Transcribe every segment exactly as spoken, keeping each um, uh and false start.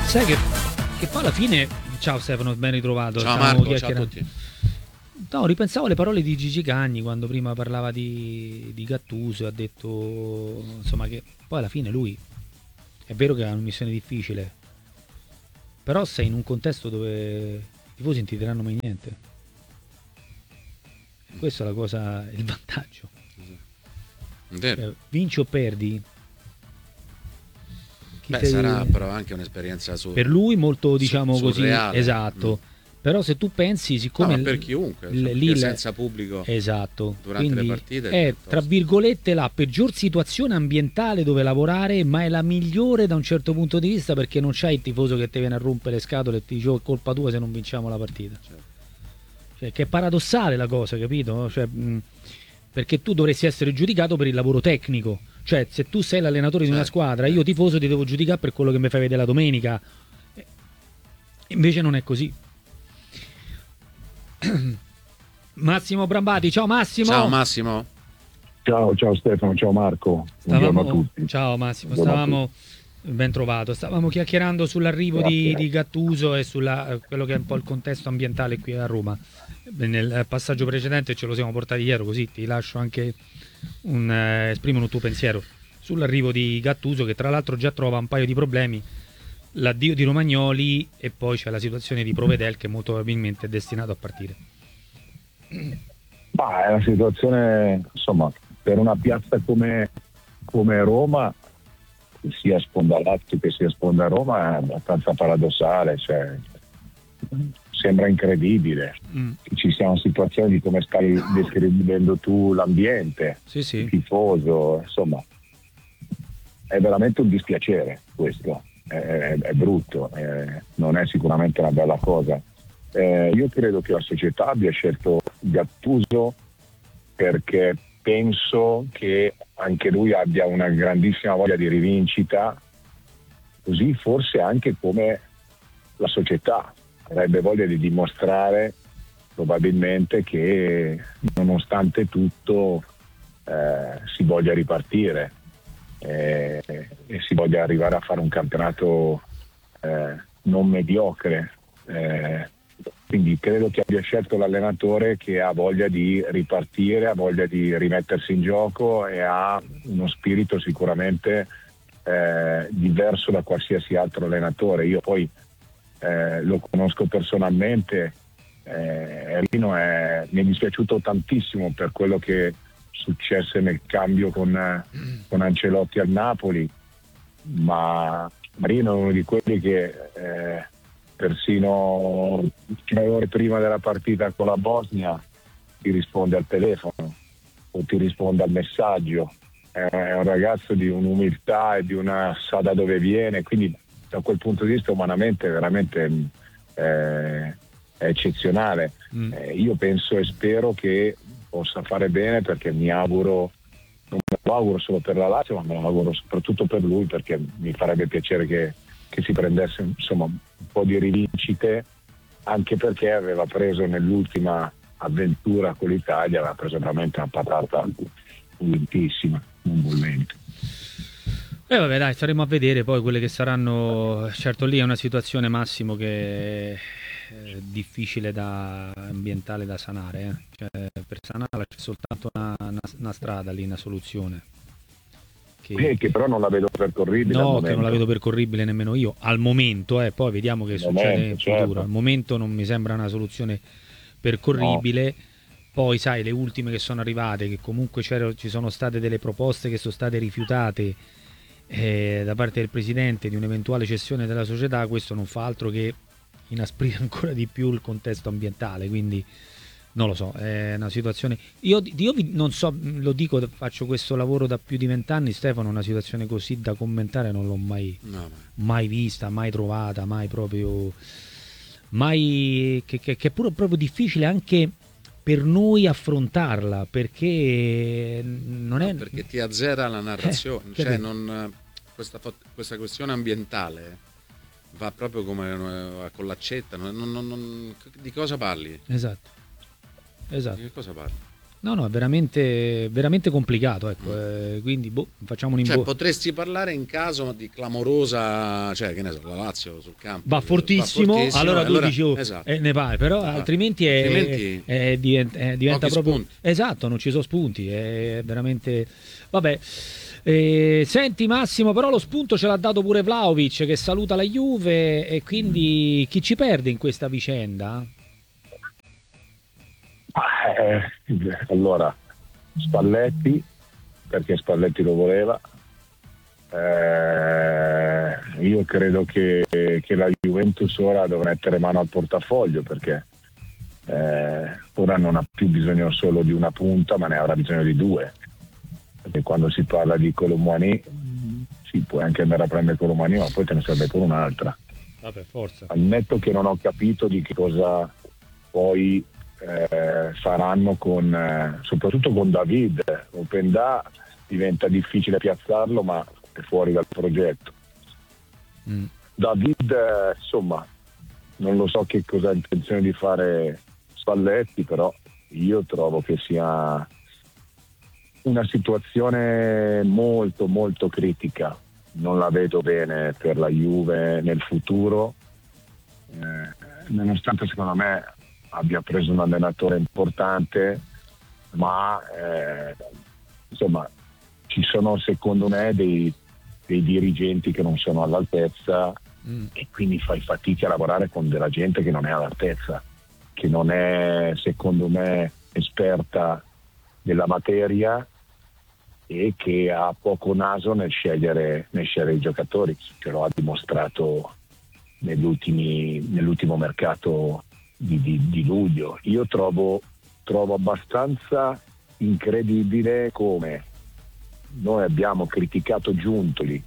Sai che, che poi alla fine, ciao Stefano, ben ritrovato. Ciao Marco, ciao a tutti. No, ripensavo alle parole di Gigi Cagni quando prima parlava di, di Gattuso e ha detto insomma che poi alla fine lui è vero che ha una missione difficile, però sei in un contesto dove i tifosi non ti diranno mai niente. Questa è la cosa, il vantaggio. Vero. Cioè, vinci o perdi. Chi Beh, sei... sarà però anche un'esperienza su... per lui molto, diciamo su, così, surreale. esatto. Mm. Però se tu pensi, siccome no, per chiunque, l- lì senza pubblico, esatto, durante quindi le partite è piuttosto. tra virgolette la peggior situazione ambientale dove lavorare, ma è la migliore da un certo punto di vista, perché non c'hai il tifoso che ti viene a rompere le scatole e ti dice oh, è colpa tua se non vinciamo la partita. Certo. Cioè, che è paradossale la cosa, capito? Cioè, mh, perché tu dovresti essere giudicato per il lavoro tecnico. Cioè, se tu sei l'allenatore di una Certo, squadra, certo. io tifoso ti devo giudicare per quello che mi fai vedere la domenica. Invece non è così. Massimo Brambati, ciao Massimo. Ciao Massimo. Ciao, ciao Stefano, ciao Marco. Stavamo, Buongiorno a tutti. ciao Massimo, Buongiorno stavamo ben trovato. Stavamo chiacchierando sull'arrivo di, Grazie. di Gattuso e sulla quello che è un po' il contesto ambientale qui a Roma. Nel passaggio precedente ce lo siamo portati dietro, così ti lascio anche un eh, esprimere un tuo pensiero sull'arrivo di Gattuso, che tra l'altro già trova un paio di problemi. L'addio di Romagnoli e poi c'è la situazione di Provedel che molto probabilmente è destinato a partire. Ma è una situazione, insomma, per una piazza come, come Roma, che sia Sponda Lazio che sia Sponda Roma, è abbastanza paradossale, cioè, sembra incredibile Mm. che ci sia una situazione di come stai descrivendo tu l'ambiente, Sì, sì. il tifoso, insomma, è veramente un dispiacere questo. È, è brutto, è, non è sicuramente una bella cosa. Eh, io credo che la società abbia scelto Gattuso perché penso che anche lui abbia una grandissima voglia di rivincita, così forse anche come la società avrebbe voglia di dimostrare probabilmente che nonostante tutto eh, si voglia ripartire. Eh, e si voglia arrivare a fare un campionato eh, non mediocre, eh, quindi credo che abbia scelto l'allenatore che ha voglia di ripartire, ha voglia di rimettersi in gioco e ha uno spirito sicuramente eh, diverso da qualsiasi altro allenatore. Io poi eh, lo conosco personalmente, eh, Rino è, mi è dispiaciuto tantissimo per quello che successe nel cambio con, con Ancelotti al Napoli, ma Marino è uno di quelli che eh, persino tre ore prima della partita con la Bosnia ti risponde al telefono o ti risponde al messaggio. È un ragazzo di un'umiltà e di una sa da dove viene, quindi da quel punto di vista umanamente veramente eh, è eccezionale. Mm. Eh, io penso e spero che possa fare bene, perché mi auguro, non me lo auguro solo per la Lazio, ma me lo auguro soprattutto per lui, perché mi farebbe piacere che, che si prendesse insomma un po' di rivincite, anche perché aveva preso nell'ultima avventura con l'Italia, aveva preso veramente una patata lentissima, un bollente. E eh vabbè dai, staremo a vedere poi quelle che saranno. Certo, lì è una situazione, Massimo, che è difficile da ambientale da sanare, eh. Cioè, per sanarla c'è soltanto una, una, una strada lì, una soluzione che, Eh, che però non la vedo percorribile. no, al che non la momento. vedo percorribile nemmeno io al momento, eh. Poi vediamo che Al succede momento, in futuro. certo. Al momento non mi sembra una soluzione percorribile. Poi sai, le ultime che sono arrivate, che comunque c'erano, ci sono state delle proposte che sono state rifiutate eh, da parte del presidente di un'eventuale cessione della società, questo non fa altro che inasprire ancora di più il contesto ambientale, quindi non lo so, è una situazione, io, io vi- non so, lo dico, faccio questo lavoro da più di vent'anni, Stefano, una situazione così da commentare non l'ho mai, No, mai vista, mai trovata, mai proprio, mai, che, che, che è pure proprio difficile anche per noi affrontarla, perché non è... no, perché ti azzera la narrazione, Eh, cioè capito. non, questa, fo- questa questione ambientale va proprio come eh, con l'accetta, non, non- non- non- di cosa parli? Esatto, Di esatto. che cosa parli? No, no, è veramente, veramente complicato, ecco. Eh, quindi boh, facciamo un Cioè, inboh. potresti parlare in caso di clamorosa, cioè che ne so, la Lazio sul campo Va fortissimo, va fortissimo, allora e tu allora, dici oh, esatto. eh, ne vai, però Ah, altrimenti, è, altrimenti è- diventa, è- diventa pochi proprio spunti. esatto, non ci sono spunti, è veramente vabbè. Eh, senti Massimo, però lo spunto ce l'ha dato pure Vlahovic che saluta la Juve, e quindi chi ci perde in questa vicenda? Eh, allora, Spalletti, perché Spalletti lo voleva. Eh, io credo che, che la Juventus ora dovrà mettere mano al portafoglio, perché eh, ora non ha più bisogno solo di una punta, ma ne avrà bisogno di due, perché quando si parla di Colomani si può anche andare a prendere Colomani, ma poi te ne serve pure un'altra. Vabbè, forza. Ammetto che non ho capito di che cosa poi eh, faranno con eh, soprattutto con David. Openda diventa difficile piazzarlo, ma è fuori dal progetto. Mm. David eh, insomma non lo so che cosa ha intenzione di fare Spalletti, però io trovo che sia una situazione molto molto critica, non la vedo bene per la Juve nel futuro, eh, nonostante secondo me abbia preso un allenatore importante, ma eh, insomma ci sono secondo me dei, dei dirigenti che non sono all'altezza, mm. e quindi fai fatica a lavorare con della gente che non è all'altezza, che non è secondo me esperta della materia e che ha poco naso nel scegliere, nel scegliere i giocatori, che lo ha dimostrato negli ultimi, nell'ultimo mercato di, di, di luglio. Io trovo, trovo abbastanza incredibile come noi abbiamo criticato Giuntoli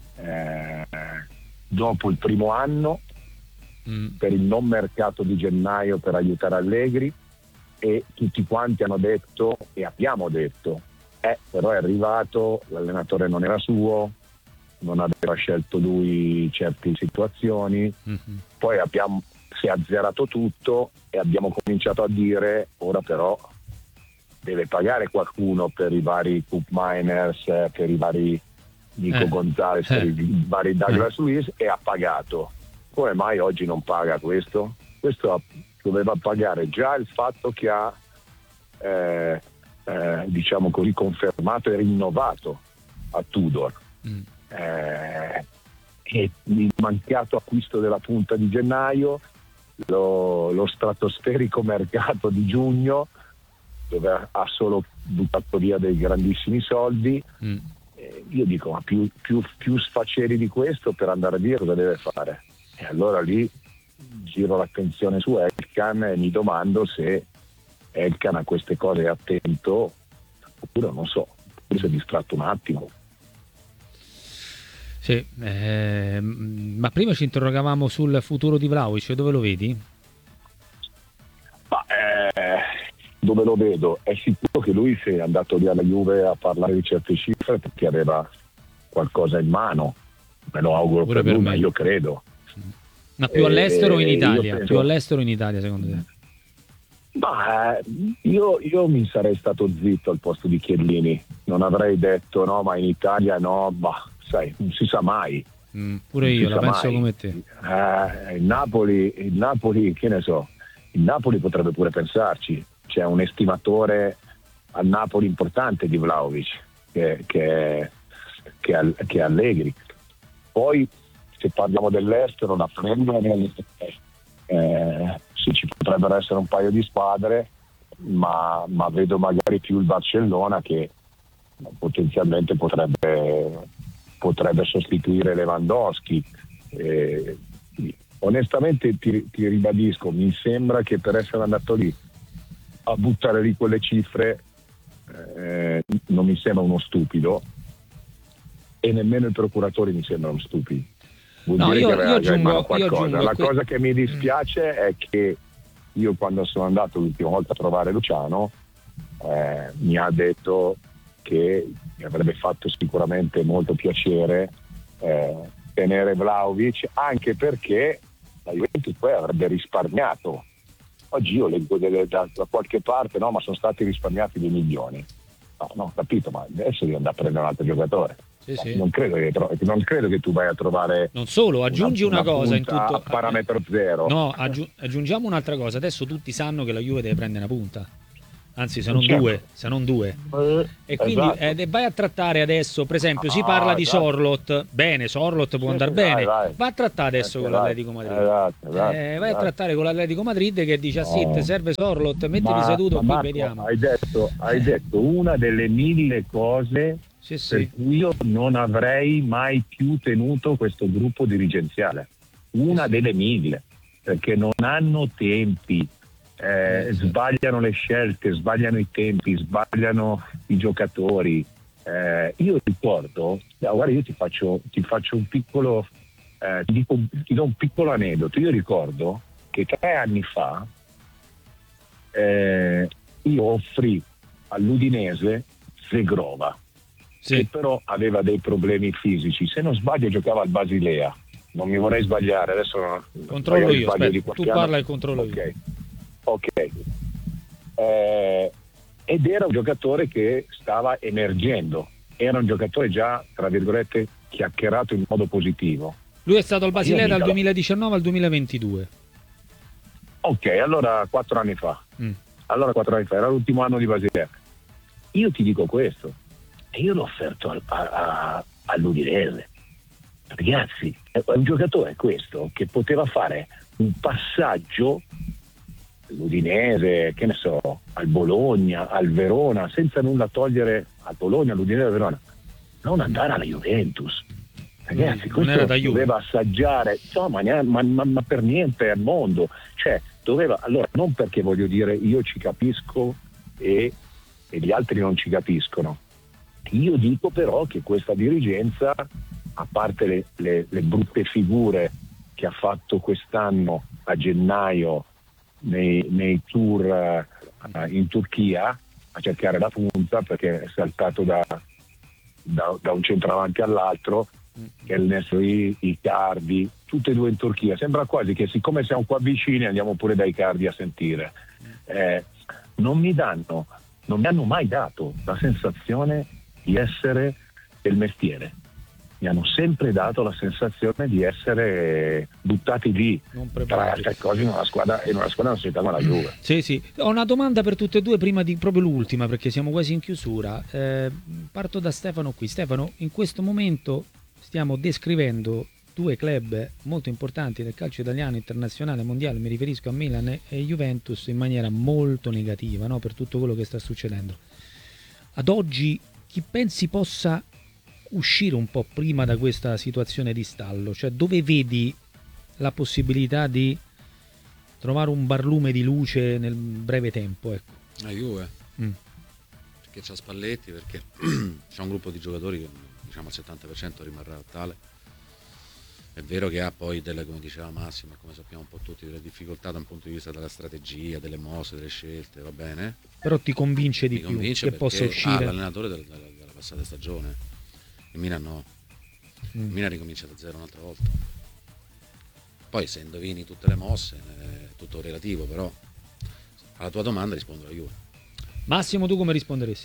eh, dopo il primo anno mm. per il non mercato di gennaio per aiutare Allegri, e tutti quanti hanno detto e abbiamo detto Eh, però è arrivato, l'allenatore non era suo, non aveva scelto lui certe situazioni, mm-hmm. poi abbiamo, si è azzerato tutto e abbiamo cominciato a dire ora però deve pagare qualcuno per i vari Cup Miners, per i vari Nico eh. Gonzalez, eh. per i vari Douglas eh. Luiz, e ha pagato. Come mai oggi non paga questo? Questo doveva pagare già il fatto che ha eh, Eh, diciamo così confermato e rinnovato a Tudor, mm. eh, e il mancato acquisto della punta di gennaio, lo, lo stratosferico mercato di giugno dove ha, ha solo buttato via dei grandissimi soldi, mm. eh, io dico ma più, più, più sfaceli di questo per andare a dire cosa deve fare, e allora lì giro l'attenzione su Elkan e mi domando se Elkan a queste cose è attento, oppure non so, oppure si è distratto un attimo. Sì, eh, ma prima ci interrogavamo sul futuro di Vlahovic, dove lo vedi? Ma, eh, dove lo vedo? È sicuro che lui si è andato lì alla Juve a parlare di certe cifre perché aveva qualcosa in mano, me lo auguro per, per lui, ma io credo. Ma più all'estero o in Italia? Penso... Più all'estero o in Italia secondo te? Ma io, io mi sarei stato zitto al posto di Chiellini, non avrei detto no, ma in Italia no, bah, sai, non si sa mai. Mm, pure io la penso mai. Come te. Eh, il Napoli, il Napoli, che ne so, il Napoli potrebbe pure pensarci, c'è un estimatore al Napoli importante di Vlahovic, che, che, che, che è Allegri. Poi se parliamo dell'estero, da prendere, eh, sì, ci potrebbero essere un paio di squadre, ma, ma vedo magari più il Barcellona che potenzialmente potrebbe, potrebbe sostituire Lewandowski. Eh, onestamente ti, ti ribadisco, mi sembra che per essere andato lì a buttare lì quelle cifre eh, non mi sembra uno stupido, e nemmeno i procuratori mi sembrano stupidi. Vuol no, dire io, che aveva io già in mano aggiungo, io qualcosa. aggiungo La que- cosa che mi dispiace è che io, quando sono andato l'ultima volta a trovare Luciano, eh, mi ha detto che mi avrebbe fatto sicuramente molto piacere eh, tenere Vlahovic, anche perché la Juventus poi avrebbe risparmiato Oggi io leggo delle, da, da qualche parte, no, ma sono stati risparmiati dei milioni. No, no, ho capito, ma adesso devi andare a prendere un altro giocatore. Sì, sì. Non, credo che, non credo che tu vai a trovare. Non solo, aggiungi una, una, una cosa in tutto. A parametro zero. No, aggi- aggiungiamo un'altra cosa. Adesso tutti sanno che la Juve deve prendere una punta. Anzi, se non certo. due, se non due. Eh, e quindi esatto. eh, vai a trattare adesso, per esempio, si ah, parla di esatto. Sorloth. Bene, Sorloth può sì, andare sì, bene. vai, vai. Va a trattare adesso eh, con vai. l'Atletico Madrid. Esatto, esatto, eh, vai esatto. a trattare con l'Atletico Madrid che dice: no. sì, ti serve Sorloth, mettiti ma, seduto ma qui, Marco, vediamo. Hai detto, hai eh. detto una delle mille cose sì, sì. per cui io non avrei mai più tenuto questo gruppo dirigenziale. Una sì. delle mille, perché non hanno tempi. Eh, sì. Sbagliano le scelte, sbagliano i tempi, sbagliano i giocatori. Eh, io ricordo, no, guarda, io ti faccio, ti faccio un piccolo, eh, ti, dico, ti do un piccolo aneddoto. Io ricordo che tre anni fa eh, io offrì all'Udinese Zegrova, sì. che però aveva dei problemi fisici. Se non sbaglio giocava al Basilea. Non mi vorrei sbagliare, adesso controllo io, aspetta, di tu parla e controllo okay. io. Ok, eh, ed era un giocatore che stava emergendo, era un giocatore già, tra virgolette, chiacchierato in modo positivo. Lui è stato al Basilea dal mica... duemiladiciannove al duemilaventidue. Ok, allora quattro anni fa. Mm. Allora quattro anni fa, era l'ultimo anno di Basilea. Io ti dico questo, e io l'ho offerto a, a, a, all'Udinese. Ragazzi, è un giocatore questo che poteva fare un passaggio l'Udinese, che ne so, al Bologna, al Verona, senza nulla togliere al Bologna, all'Udinese, al Verona, non andare alla Juventus. Ragazzi, non questo era da doveva assaggiare, no, ma, ma, ma, ma per niente al mondo. Cioè, doveva, allora, non perché voglio dire io ci capisco e, e gli altri non ci capiscono. Io dico però che questa dirigenza, a parte le, le, le brutte figure che ha fatto quest'anno a gennaio Nei, nei tour uh, in Turchia a cercare la punta, perché è saltato da, da, da un centravanti all'altro, che è il Nesri, i Cardi, tutte e due in Turchia. Sembra quasi che siccome siamo qua vicini andiamo pure dai Cardi a sentire. Eh, non mi danno, non mi hanno mai dato la sensazione di essere del mestiere. Mi hanno sempre dato la sensazione di essere buttati lì, tra le altre cose, in una squadra, in una squadra non si chiama la Juve. Sì, sì. Ho una domanda per tutte e due prima di proprio l'ultima, perché siamo quasi in chiusura. Eh, parto da Stefano qui. Stefano, in questo momento stiamo descrivendo due club molto importanti del calcio italiano, internazionale, mondiale, mi riferisco a Milan e Juventus, in maniera molto negativa, no? Per tutto quello che sta succedendo. Ad oggi chi pensi possa uscire un po' prima da questa situazione di stallo? Cioè, dove vedi la possibilità di trovare un barlume di luce nel breve tempo? Ecco. La Juve, mm. perché c'ha Spalletti, perché c'è un gruppo di giocatori che diciamo al settanta per cento rimarrà tale. È vero che ha poi delle, come diceva Massimo, come sappiamo un po' tutti, delle difficoltà da un punto di vista della strategia, delle mosse, delle scelte, va bene? Però ti convince di Mi più convince che possa uscire. Ah, l'allenatore della, della, della passata stagione. Il Milan no, il mm. Milan ricomincia da zero un'altra volta. Poi se indovini tutte le mosse è tutto relativo, però alla tua domanda rispondo la Juve. Massimo, tu come risponderesti?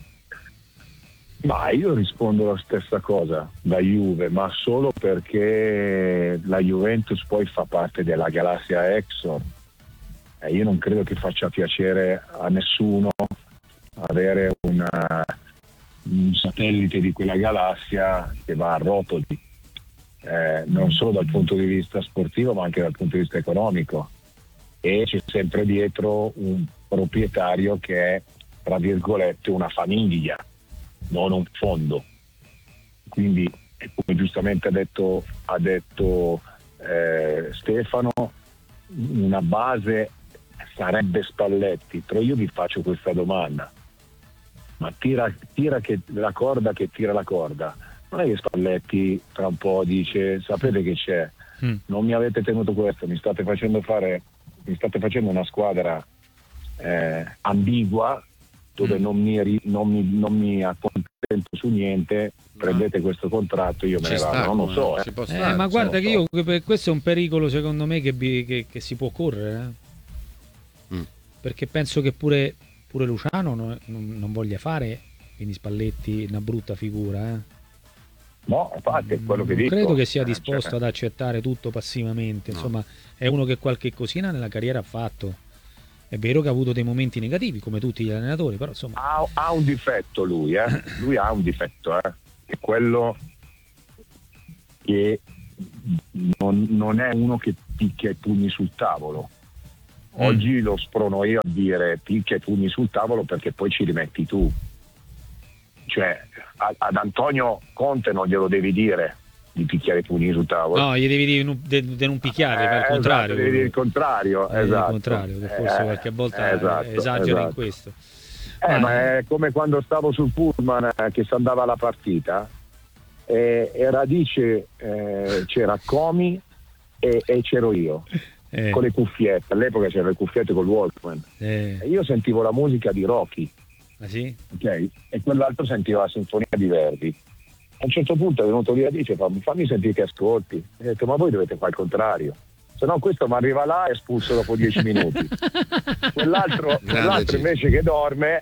Ma io rispondo la stessa cosa, la Juve, ma solo perché la Juventus poi fa parte della galassia Exxon e io non credo che faccia piacere a nessuno avere una un satellite di quella galassia che va a rotoli, eh, non solo dal punto di vista sportivo ma anche dal punto di vista economico, e c'è sempre dietro un proprietario che è, tra virgolette, una famiglia, non un fondo. Quindi, come giustamente ha detto, ha detto eh, Stefano, una base sarebbe Spalletti, però io vi faccio questa domanda: ma tira, tira che la corda che tira la corda, non è che Spalletti tra un po' dice sapete che c'è, mm. non mi avete tenuto questo, mi state facendo fare mi state facendo una squadra eh, ambigua dove mm. non, mi, non, mi, non mi accontento su niente, prendete questo contratto, io me ne vado, non lo so eh. Eh, stare, ma guarda che io questo è un pericolo secondo me che, che, che si può correre, eh. Mm. perché penso che pure, pure Luciano non, non, non voglia fare, quindi Spalletti, una brutta figura. Eh. No, infatti è quello che non dico. credo che sia Eh, disposto cioè, ad accettare tutto passivamente, No. insomma è uno che qualche cosina nella carriera ha fatto. È vero che ha avuto dei momenti negativi come tutti gli allenatori, però insomma ha, ha un difetto lui, eh. Lui ha un difetto, eh. È quello che non, non è uno che picchia i pugni sul tavolo. Oggi mm. lo sprono io a dire picchia i pugni sul tavolo perché poi ci rimetti tu. Cioè a, ad Antonio Conte non glielo devi dire di picchiare i pugni sul tavolo. No, gli devi dire di de, non picchiare, eh, fa il contrario. Esatto, devi dire il contrario, eh, esatto. Il contrario, che forse eh, qualche volta esatto, esagera esatto. in questo. Eh, ah. ma è come quando stavo sul pullman eh, che si andava alla partita e, e Radice eh, c'era Comi e, e c'ero io eh. con le cuffiette. All'epoca c'erano le cuffiette col Walkman eh. e io sentivo la musica di Rocky. Ah, sì? Okay? E quell'altro sentiva la sinfonia di Verdi. A un certo punto è venuto lì a dire fammi, fammi sentire che ascolti. E ho detto ma voi dovete fare il contrario, se no questo mi arriva là e espulso dopo dieci minuti. Quell'altro, quell'altro invece che dorme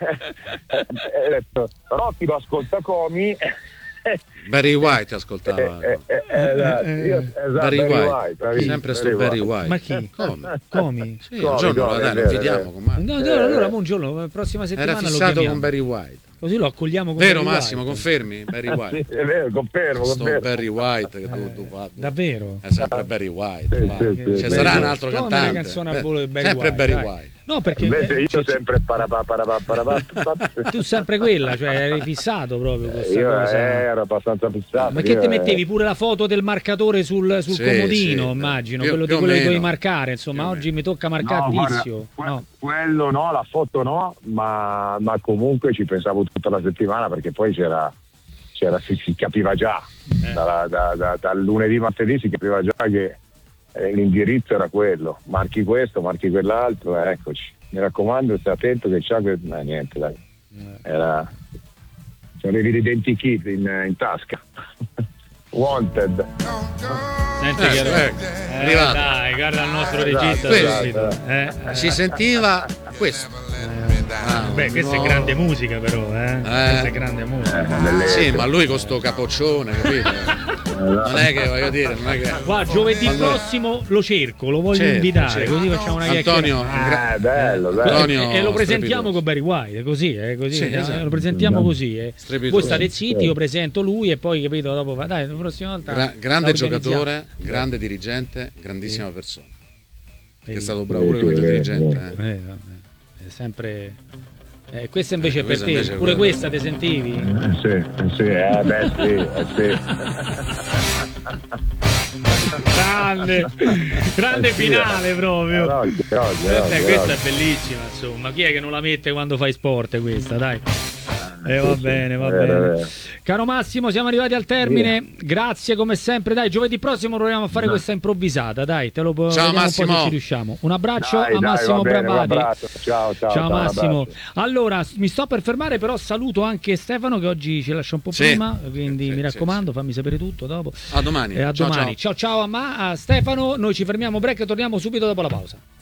ha detto Rocky lo ascolta Comi. Barry White ascoltava. Eh, eh, eh, esatto. Io, esatto, Barry, Barry White, White, White sempre sto Barry White. Ma chi? Comi? Comi? Sì, un giorno lo dai, lo fidiamo con Marco. No, no, allora un giorno, la prossima settimana era fissato lo chiamiamo. con Barry White. Così lo accogliamo con vero Barry Massimo, White. Confermi? Barry White. Sì, è vero, confermo, Sto confermo. Barry White che tu, Eh, tu fai. davvero? È sempre Barry White. Sì, sì, sì, Ci sì, sarà sì. un altro Come cantante. una canzone a volo di Barry sempre White, Barry dai. White. No, perché Invece eh, io c- sempre parapà, parapà, parapà, tu sempre quella, cioè eri fissato proprio con questa io cosa. eh, ero abbastanza fissato. Ma che io, te eh, mettevi pure la foto del marcatore sul, sul Sì, comodino, sì, immagino, più- quello più di o quello che meno. dovevi marcare, insomma, Più o oggi mi tocca no, marcare guarda, Tizio. que- No. quello no, la foto no, ma, ma comunque ci pensavo tutta la settimana perché poi c'era, c'era si, si capiva già, Eh. dalla- da, da, dal lunedì martedì si capiva già che eh, l'indirizzo era quello, marchi questo, marchi quell'altro, eh, eccoci. Mi raccomando, stai attento che c'ha que- ma niente, dai. Era c'avevi l'identikit in, in tasca. Wanted. Senti Eh, che ecco, eh, arrivato. dai, guarda il nostro Esatto, regista esatto. subito. Eh, eh. Si sentiva questo. Ah, Beh, questa no. è grande musica però, eh. Questa è grande musica. Delle- Sì, ma lui con sto capoccione, capito? Non è che voglio dire, non è che. Guarda, giovedì Quando- prossimo lo cerco, lo voglio Certo, invitare, certo. così facciamo una Antonio, chiacchierata. Ah, bello, bello. Antonio- E, e lo presentiamo strepitoso. con Barry White, così, eh, così Sì, eh, esatto. lo presentiamo così. Eh. Strepitoso. Voi state zitti, io presento lui e poi, capito, dopo va, dai, la prossima volta. Gra- grande la organizziamo. giocatore, grande dirigente, grandissima persona. Che è Vedi? stato bravo pure come Sì, sì, dirigente. sì. eh. Eh, vabbè, è sempre. Eh, questa invece Eh, è per questa te, invece è pure quella. questa te sentivi? Eh, sì, sì, eh, beh, sì, eh, sì. Grande, grande Eh, sì, finale proprio. eh, oggi, oggi, Eh, oggi, beh, questa oggi. è bellissima, insomma. Chi è che non la mette quando fai sport questa, dai? Eh, va Sì, bene, va sì, vero, bene. vero. Caro Massimo, siamo arrivati al termine. Grazie come sempre. Dai, giovedì prossimo proviamo a fare Dai. questa improvvisata. Dai, te lo Ciao, vediamo un po' Massimo. se ci riusciamo. Un abbraccio Dai, a dai, Massimo va bene, un Bravati. abbraccio. Ciao, ciao, ciao, un Massimo. abbraccio. Allora, mi sto per fermare, però saluto anche Stefano che oggi ci lascia un po' Sì. prima. Quindi Sì, mi sì, raccomando, fammi sapere tutto dopo. A domani. E a Ciao, domani. ciao. Ciao ciao a, Ma- a Stefano. Noi ci fermiamo break e torniamo subito dopo la pausa.